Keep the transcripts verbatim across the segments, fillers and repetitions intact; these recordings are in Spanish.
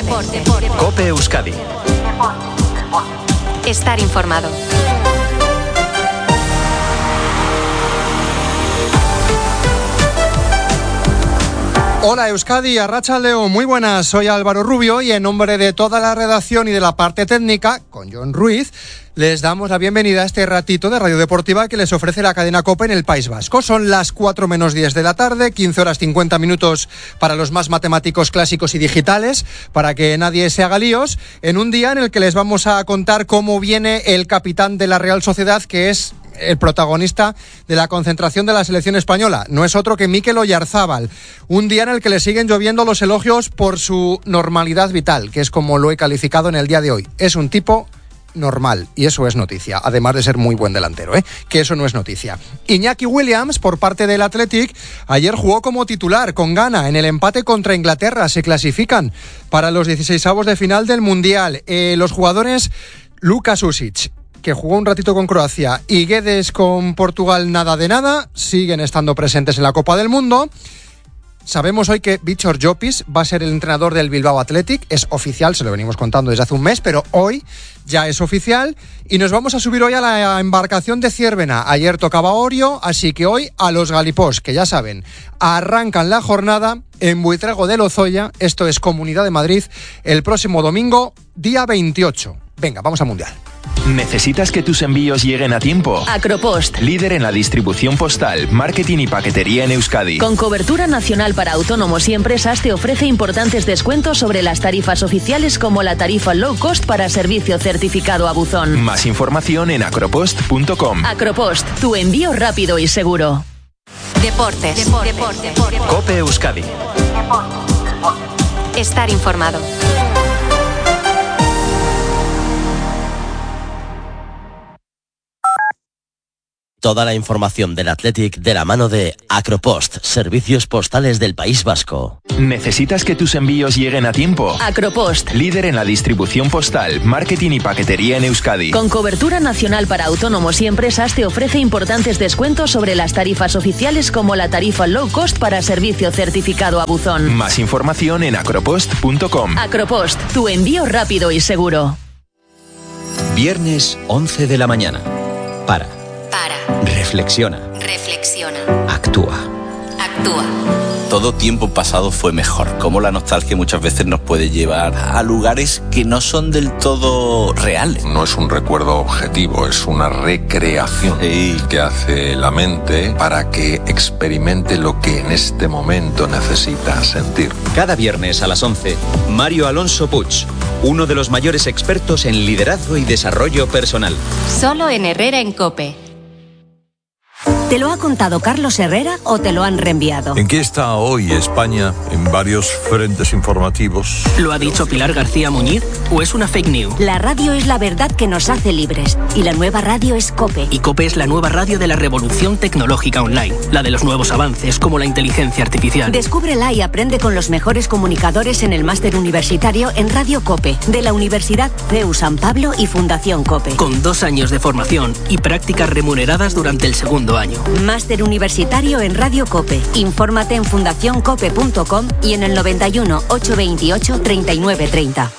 deporte. COPE Euskadi. Estar informado. Hola Euskadi, arratsaldeon, muy buenas, soy Álvaro Rubio y en nombre de toda la redacción y de la parte técnica, con John Ruiz, les damos la bienvenida a este ratito de Radio Deportiva que les ofrece la cadena COPE en el País Vasco. Son las cuatro menos diez de la tarde, quince horas cincuenta minutos para los más matemáticos clásicos y digitales, para que nadie se haga líos, en un día en el que les vamos a contar cómo viene el capitán de la Real Sociedad, que es el protagonista de la concentración de la selección española. No es otro que Mikel Oyarzábal. Un día en el que le siguen lloviendo los elogios por su normalidad vital, que es como lo he calificado en el día de hoy. Es un tipo normal, y eso es noticia, además de ser muy buen delantero, ¿eh? que eso no es noticia. Iñaki Williams, por parte del Athletic, ayer jugó como titular con Ghana en el empate contra Inglaterra. Se clasifican para los dieciseisavos de final del Mundial. Eh, los jugadores Luka Susic, que jugó un ratito con Croacia, y Guedes con Portugal, nada de nada, siguen estando presentes en la Copa del Mundo. Sabemos hoy que Víctor Llopis va a ser el entrenador del Bilbao Athletic, es oficial, se lo venimos contando desde hace un mes, pero hoy ya es oficial, y nos vamos a subir hoy a la embarcación de Ciervena. Ayer tocaba Orio, así que hoy a los Galipós, que ya saben, arrancan la jornada en Buitrago de Lozoya, esto es Comunidad de Madrid, el próximo domingo, día veintiocho. Venga, vamos al Mundial. ¿Necesitas que tus envíos lleguen a tiempo? Acropost. Líder en la distribución postal, marketing y paquetería en Euskadi. Con cobertura nacional para autónomos y empresas, te ofrece importantes descuentos sobre las tarifas oficiales, como la tarifa low cost para servicio certificado a buzón. Más información en acropost punto com. Acropost, tu envío rápido y seguro. Deportes. Deporte. Deporte. COPE Euskadi. Estar informado. Toda la información del Athletic de la mano de Acropost, servicios postales del País Vasco. ¿Necesitas que tus envíos lleguen a tiempo? Acropost. Líder en la distribución postal, marketing y paquetería en Euskadi. Con cobertura nacional para autónomos y empresas, te ofrece importantes descuentos sobre las tarifas oficiales, como la tarifa low cost para servicio certificado a buzón. Más información en acropost punto com. Acropost, tu envío rápido y seguro. Viernes once de la mañana. Para. Para. Reflexiona. Reflexiona. Actúa. Actúa. Todo tiempo pasado fue mejor. Cómo la nostalgia muchas veces nos puede llevar a lugares que no son del todo reales. No es un recuerdo objetivo, es una recreación sí. que hace la mente para que experimente lo que en este momento necesita sentir. Cada viernes a las once, Mario Alonso Puig, uno de los mayores expertos en liderazgo y desarrollo personal. Solo en Herrera en COPE. ¿Te lo ha contado Carlos Herrera o te lo han reenviado? ¿En qué está hoy España en varios frentes informativos? ¿Lo ha dicho Pilar García Muñiz o es una fake news? La radio es la verdad que nos hace libres y la nueva radio es COPE. Y COPE es la nueva radio de la revolución tecnológica online, la de los nuevos avances como la inteligencia artificial. Descúbrela y aprende con los mejores comunicadores en el máster universitario en Radio COPE de la Universidad C E U San Pablo y Fundación COPE. Con dos años de formación y prácticas remuneradas durante el segundo año. Máster universitario en Radio COPE. Infórmate en fundación cope punto com y en el noventa y uno, ochocientos veintiocho, treinta y nueve treinta.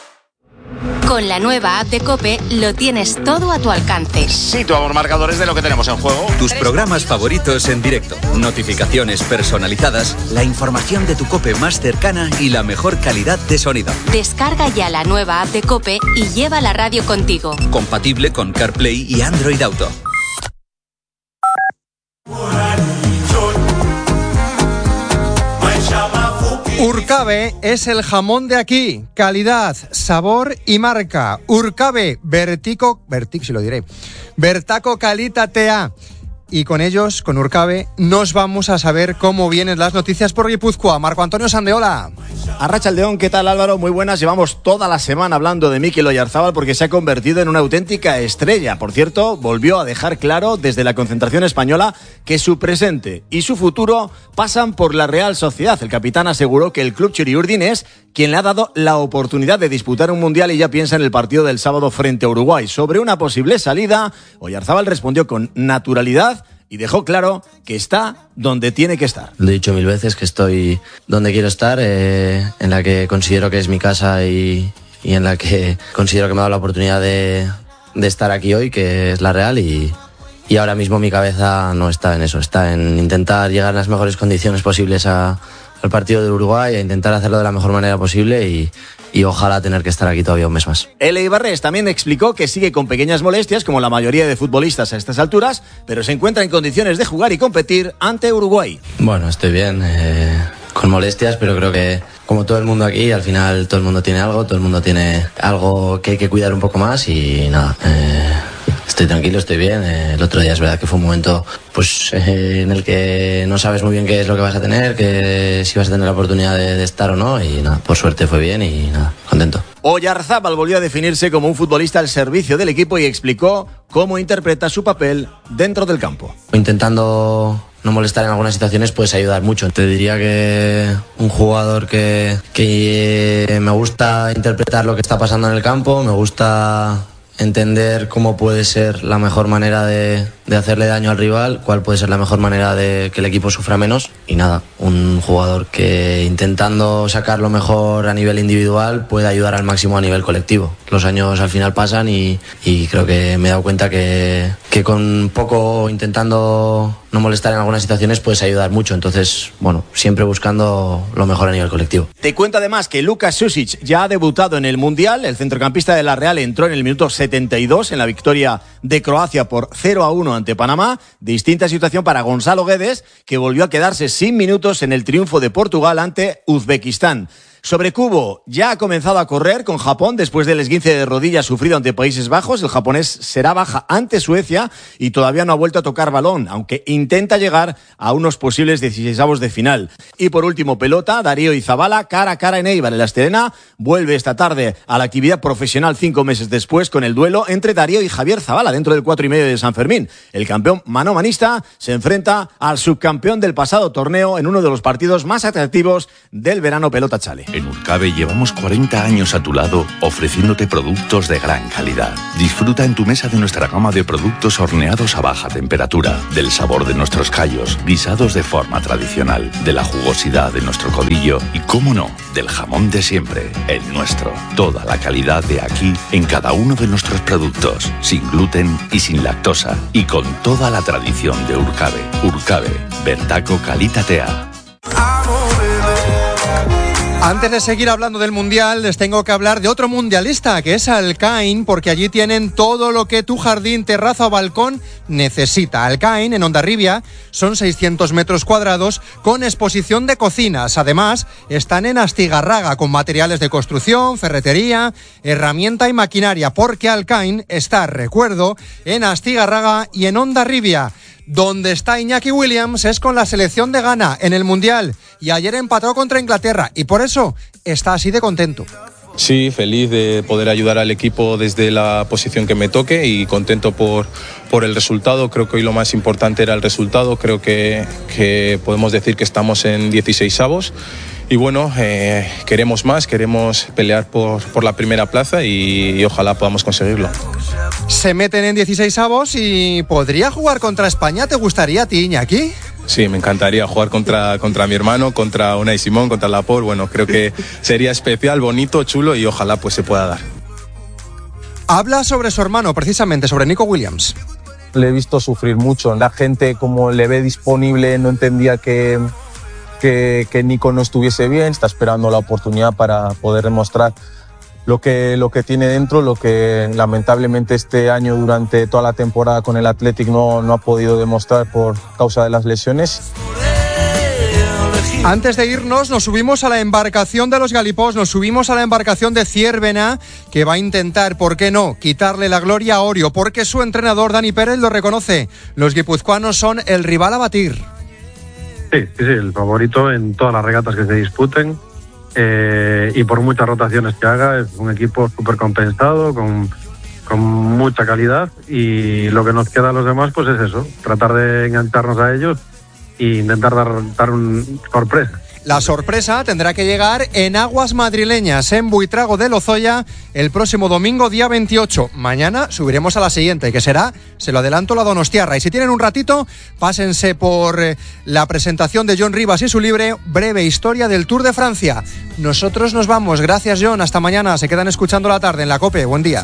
Con la nueva app de COPE lo tienes todo a tu alcance. Situamos marcadores de lo que tenemos en juego. Tus programas favoritos en directo, notificaciones personalizadas, la información de tu COPE más cercana y la mejor calidad de sonido. Descarga ya la nueva app de COPE y lleva la radio contigo. Compatible con CarPlay y Android Auto. Urcabe es el jamón de aquí, calidad, sabor y marca. Urcabe, Vertico, Vertic, si lo diré, Bertaco Calitatea. Y con ellos, con Urcabe, nos vamos a saber cómo vienen las noticias por Guipúzcoa. Marco Antonio Sandeola. Arratsaldeon, ¿qué tal Álvaro? Muy buenas. Llevamos toda la semana hablando de Mikel Oyarzábal porque se ha convertido en una auténtica estrella. Por cierto, volvió a dejar claro desde la concentración española que su presente y su futuro pasan por la Real Sociedad. El capitán aseguró que el club churiurdin es quien le ha dado la oportunidad de disputar un mundial y ya piensa en el partido del sábado frente a Uruguay. Sobre una posible salida, Oyarzábal respondió con naturalidad y dejó claro que está donde tiene que estar. Lo he dicho mil veces, que estoy donde quiero estar, eh, en la que considero que es mi casa y, y en la que considero que me ha dado la oportunidad de, de estar aquí hoy, que es la Real, y, y ahora mismo mi cabeza no está en eso, está en intentar llegar en las mejores condiciones posibles a, al partido de Uruguay, a intentar hacerlo de la mejor manera posible y, y ojalá tener que estar aquí todavía un mes más. El Eibarrés también explicó que sigue con pequeñas molestias, como la mayoría de futbolistas a estas alturas, pero se encuentra en condiciones de jugar y competir ante Uruguay. Bueno, estoy bien, eh, con molestias, pero creo que como todo el mundo aquí, al final todo el mundo tiene algo, todo el mundo tiene algo que hay que cuidar un poco más y nada, eh, estoy tranquilo, estoy bien. Eh, el otro día es verdad que fue un momento pues eh, en el que no sabes muy bien qué es lo que vas a tener, que si vas a tener la oportunidad de, de estar o no, y nada, por suerte fue bien y nada, contento. Oyarzábal volvió a definirse como un futbolista al servicio del equipo y explicó cómo interpreta su papel dentro del campo. Intentando no molestar en algunas situaciones puedes ayudar mucho. Te diría que un jugador que, que me gusta interpretar lo que está pasando en el campo, me gusta entender cómo puede ser la mejor manera de, de hacerle daño al rival, cuál puede ser la mejor manera de que el equipo sufra menos. Y nada, un jugador que intentando sacar lo mejor a nivel individual puede ayudar al máximo a nivel colectivo. Los años al final pasan y, y creo que me he dado cuenta que, que con poco, intentando no molestar en algunas situaciones, puedes ayudar mucho. Entonces, bueno, siempre buscando lo mejor a nivel colectivo. Te cuento además que Luka Sušić ya ha debutado en el Mundial. El centrocampista de la Real entró en el minuto setenta y dos en la victoria de Croacia por cero a uno ante Panamá. Distinta situación para Gonzalo Guedes, que volvió a quedarse sin minutos en el triunfo de Portugal ante Uzbekistán. Sobre cubo, ya ha comenzado a correr con Japón después del esguince de rodilla sufrido ante Países Bajos. El japonés será baja ante Suecia y todavía no ha vuelto a tocar balón, aunque intenta llegar a unos posibles dieciseisavos de final. Y por último, pelota, Darío Izabala, cara a cara en Eibar. El Asterena vuelve esta tarde a la actividad profesional cinco meses después con el duelo entre Darío y Javier Zabala dentro del cuatro y medio de San Fermín. El campeón manomanista se enfrenta al subcampeón del pasado torneo en uno de los partidos más atractivos del verano pelota chale. En Urcabe llevamos cuarenta años a tu lado ofreciéndote productos de gran calidad. Disfruta en tu mesa de nuestra gama de productos horneados a baja temperatura, del sabor de nuestros callos, guisados de forma tradicional, de la jugosidad de nuestro codillo y, cómo no, del jamón de siempre, el nuestro. Toda la calidad de aquí en cada uno de nuestros productos, sin gluten y sin lactosa, y con toda la tradición de Urcabe. Urcabe, bertako kalitatea. Antes de seguir hablando del Mundial, les tengo que hablar de otro mundialista, que es Alcain, porque allí tienen todo lo que tu jardín, terraza o balcón necesita. Alcain, en Hondarribia, son seiscientos metros cuadrados con exposición de cocinas. Además, están en Astigarraga, con materiales de construcción, ferretería, herramienta y maquinaria, porque Alcain está, recuerdo, en Astigarraga y en Hondarribia. Donde está Iñaki Williams es con la selección de Ghana en el Mundial y ayer empató contra Inglaterra y por eso está así de contento. Sí, feliz de poder ayudar al equipo desde la posición que me toque y contento por, por el resultado. Creo que hoy lo más importante era el resultado. Creo que, que podemos decir que estamos en dieciseisavos. Y bueno, eh, queremos más, queremos pelear por, por la primera plaza y, y ojalá podamos conseguirlo. Se meten en dieciseisavos y podría jugar contra España. ¿Te gustaría a ti, Iñaki? Sí, me encantaría jugar contra, contra mi hermano, contra Unai Simón, contra Laporte. Bueno, creo que sería especial, bonito, chulo y ojalá pues se pueda dar. Habla sobre su hermano, precisamente, sobre Nico Williams. Le he visto sufrir mucho. La gente, como le ve disponible, no entendía que... Que, que Nico no estuviese bien, está esperando la oportunidad para poder demostrar lo que, lo que tiene dentro, lo que lamentablemente este año durante toda la temporada con el Athletic no, no ha podido demostrar por causa de las lesiones. Antes de irnos, nos subimos a la embarcación de los Galipós, nos subimos a la embarcación de Ciervena, que va a intentar, ¿por qué no?, quitarle la gloria a Orio, porque su entrenador Dani Pérez lo reconoce. Los guipuzcoanos son el rival a batir. Sí, sí, sí, el favorito en todas las regatas que se disputen eh, y por muchas rotaciones que haga. Es un equipo súper compensado, con, con mucha calidad y lo que nos queda a los demás pues es eso, tratar de engancharnos a ellos e intentar dar, dar un sorpresa. La sorpresa tendrá que llegar en aguas madrileñas, en Buitrago de Lozoya, el próximo domingo, día veintiocho. Mañana subiremos a la siguiente, que será, se lo adelanto, la donostiarra. Y si tienen un ratito, pásense por eh, la presentación de John Rivas y su libre Breve Historia del Tour de Francia. Nosotros nos vamos. Gracias, John. Hasta mañana. Se quedan escuchando la tarde en la COPE. Buen día.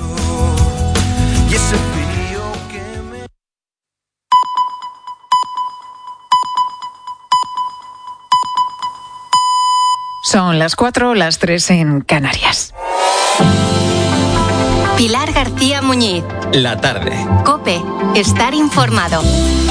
Son las cuatro, las tres en Canarias. Pilar García Muñiz. La tarde. COPE. Estar informado.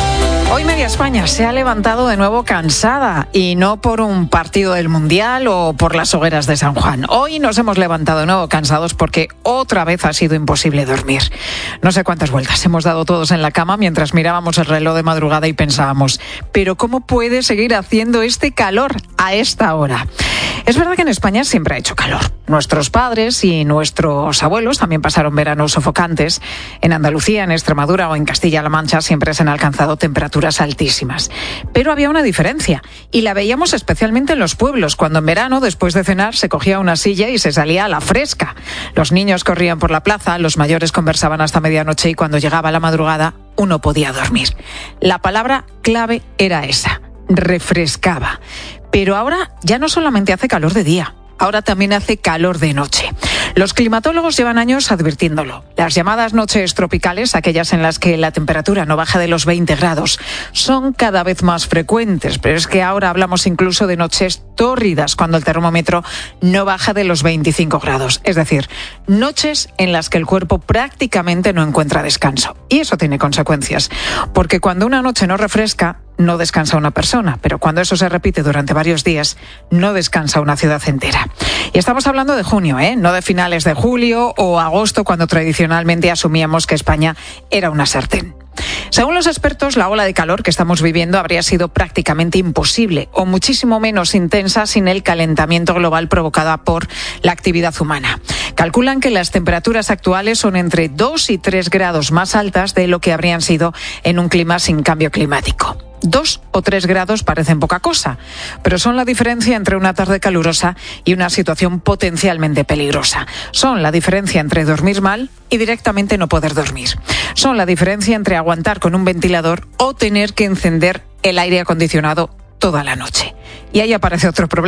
Hoy media España se ha levantado de nuevo cansada, y no por un partido del Mundial o por las hogueras de San Juan. Hoy nos hemos levantado de nuevo cansados porque otra vez ha sido imposible dormir. No sé cuántas vueltas hemos dado todos en la cama mientras mirábamos el reloj de madrugada y pensábamos, ¿pero cómo puede seguir haciendo este calor a esta hora? Es verdad que en España siempre ha hecho calor. Nuestros padres y nuestros abuelos también pasaron veranos sofocantes. En Andalucía, en Extremadura o en Castilla-La Mancha siempre se han alcanzado temperaturas altísimas. Pero había una diferencia, y la veíamos especialmente en los pueblos, cuando en verano, después de cenar, se cogía una silla y se salía a la fresca. Los niños corrían por la plaza, los mayores conversaban hasta medianoche y cuando llegaba la madrugada, uno podía dormir. La palabra clave era esa: refrescaba. Pero ahora ya no solamente hace calor de día, ahora también hace calor de noche. Los climatólogos llevan años advirtiéndolo. Las llamadas noches tropicales, aquellas en las que la temperatura no baja de los veinte grados, son cada vez más frecuentes, pero es que ahora hablamos incluso de noches tórridas, cuando el termómetro no baja de los veinticinco grados. Es decir, noches en las que el cuerpo prácticamente no encuentra descanso. Y eso tiene consecuencias, porque cuando una noche no refresca, no descansa una persona, pero cuando eso se repite durante varios días, no descansa una ciudad entera. Y estamos hablando de junio, ¿eh? No de finales de julio o agosto, cuando tradicionalmente asumíamos que España era una sartén. Según los expertos, la ola de calor que estamos viviendo habría sido prácticamente imposible o muchísimo menos intensa sin el calentamiento global provocado por la actividad humana. Calculan que las temperaturas actuales son entre dos y tres grados más altas de lo que habrían sido en un clima sin cambio climático. Dos o tres grados parecen poca cosa, pero son la diferencia entre una tarde calurosa y una situación potencialmente peligrosa. Son la diferencia entre dormir mal y directamente no poder dormir. Son la diferencia entre aguantar con un ventilador o tener que encender el aire acondicionado toda la noche. Y ahí aparece otro problema.